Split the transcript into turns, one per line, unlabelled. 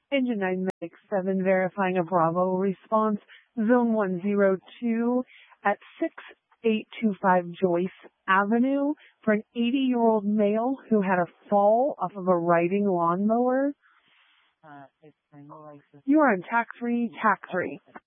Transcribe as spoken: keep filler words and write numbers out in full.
Engine nine Medic seven verifying a Bravo response, Zone one zero two at six eight two five Joyce Avenue for an eighty-year-old male who had a fall off of a riding lawnmower.
Uh, it's my license.
You are on tax free, tax free.